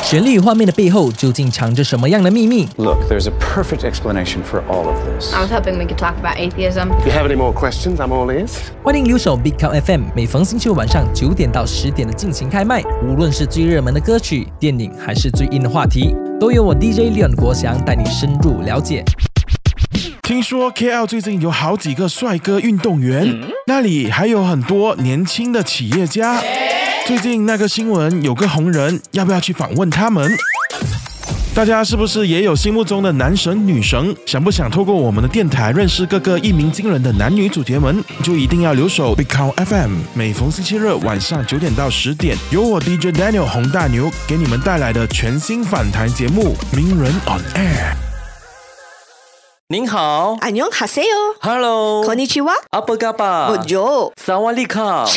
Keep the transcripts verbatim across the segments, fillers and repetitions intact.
旋律与画面的背后究竟藏着什么样的秘密 Look, there's a perfect explanation for all of this. I was hoping we could talk about atheism. If you have any more questions, I'm all ears. 欢迎留守 Big Count F M， 每逢星期五晚上九点到十点的进行开麦。无论是最热门的歌曲、电影，还是最硬的话题，都由我 D J Leon 国祥带你深入了解。 听说 K L 最近有好几个帅哥运动员，嗯、那里还有很多年轻的企业家。最近那个新闻有个红人，要不要去访问他们？大家是不是也有心目中的男神女神？想不想透过我们的电台认识各个一鸣惊人的男女主角们？就一定要留守 Big Count F M， 每逢星期日晚上九点到十点，由我 D J Daniel 洪大牛给你们带来的全新访谈节目《名人 on Air》。 您好， 안녕하세요。 Hello， konnichiwa。 apa kabar？ Bonjour。 萨瓦迪卡。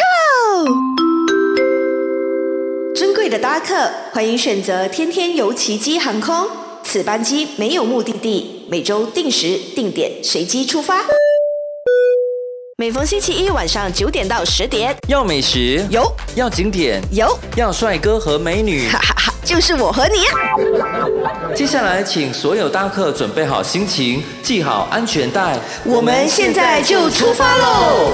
尊贵的搭客，欢迎选择天天游奇迹航空。此班机没有目的地，每周定时定点随机出发。每逢星期一晚上九点到十点， 要美食有， 要景点有， 要帅哥和美女， 哈哈哈，就是我和你啊！接下来，请所有搭客准备好心情，系好安全带， 我们现在就出发喽！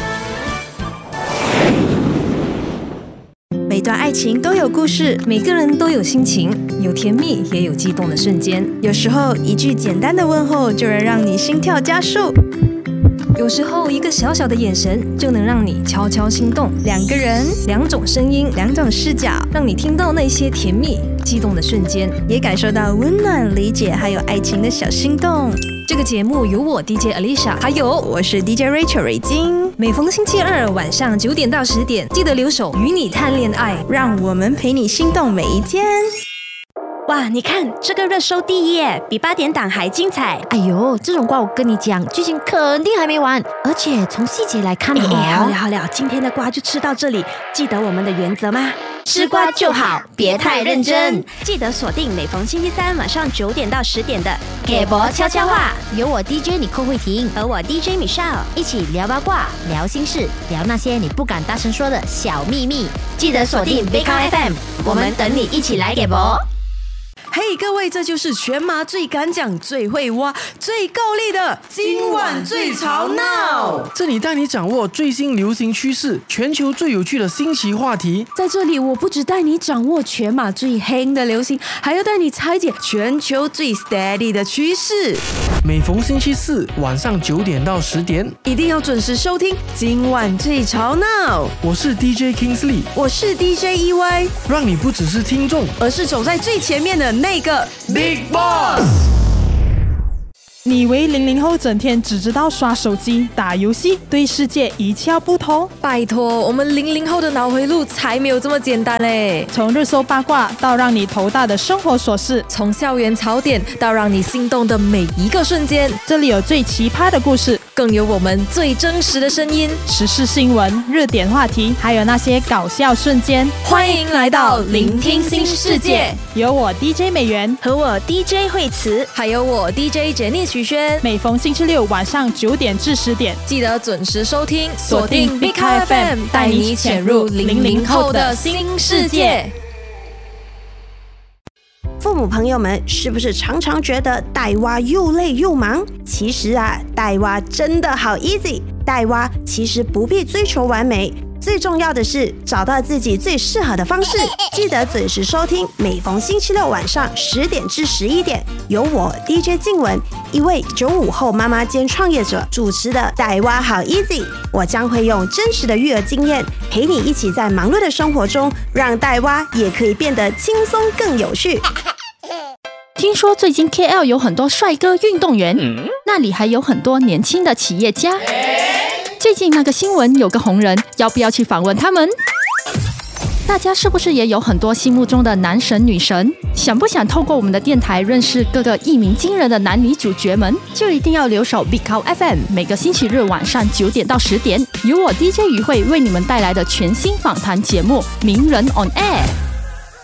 每段爱情都有故事， 每个人都有心情，有甜蜜，也有激动的瞬间。 有时候一句简单的问候就能让你心跳加速。 有时候一个小小的眼神就能让你悄悄心动。 两个人， 两种声音， 两种视角， 让你听到那些甜蜜激动的瞬间， 也感受到温暖理解还有爱情的小心动。 这个节目由我 D J Alicia， 还有我是 D J Rachel 瑞金。 每逢星期二晚上九点到十点，记得留守与你谈恋爱， 让我们陪你心动每一天。 哇，你看这个热搜第一耶，比八点档还精彩。 哎呦，这种瓜我跟你讲，剧情肯定还没完，而且从细节来看， 哎哎，好了好了，今天的瓜就吃到这里。记得我们的原则吗？吃瓜就好，别太认真。记得锁定每逢星期三晚上九点到十点的给博悄悄话， 由我 D J 你寇慧婷和我 D J Michelle 一起聊八卦、聊心事、聊那些你不敢大声说的小秘密。 记得锁定 Big Count F M， 我们等你一起来给博。 嘿、hey, 各位，这就是全马最敢讲、最会挖、最够力的今晚最吵闹。 这里带你掌握最新流行趋势，全球最有趣的新奇话题。 在这里，我不只带你掌握全马最夯的流行，还要带你拆解全球最 steady 的趋势。 每逢星期四晚上九点到十点， 一定要准时收听今晚最吵闹。 我是 D J Kingsley， 我是 D J E Y， 让你不只是听众， 而是走在最前面的那个 Big Boss。 你以为零零后整天只知道刷手机、打游戏，对世界一窍不通？ 拜托，我们零零后的脑回路才没有这么简单嘞！ 从热搜八卦到让你头大的生活琐事， 从校园槽点到让你心动的每一个瞬间， 这里有最奇葩的故事， 更有我们最真实的声音， 时事新闻、热点话题，还有那些搞笑瞬间。 欢迎来到聆听新世界， 有我 D J 美元和我 D J 惠慈， 还有我 D J 简妮许轩。 每逢星期六晚上九点至十点， 记得准时收听，锁定 Big Count F M， 带你潜入零零后的新世界。 父母朋友们是不是常常觉得带娃又累又忙？其实啊，带娃真的好 easy。带娃其实不必追求完美，最重要的是找到自己最适合的方式。记得准时收听，每逢星期六晚上十点至十一点，由我 D J 静雯，一位九五后妈妈兼创业者主持的带娃好 easy。我将会用真实的育儿经验，陪你一起在忙碌的生活中，让带娃也可以变得轻松更有趣。 听说最近 K L 有很多帅哥运动员，嗯、那里还有很多年轻的企业家。最近那个新闻有个红人，要不要去访问他们？大家是不是也有很多心目中的男神女神？想不想透过我们的电台认识各个一鸣惊人的男女主角们？就一定要留守 Big Count F M， 每个星期日晚上九点到十点，由我 D J 于慧为你们带来的全新访谈节目《名人 on Air》。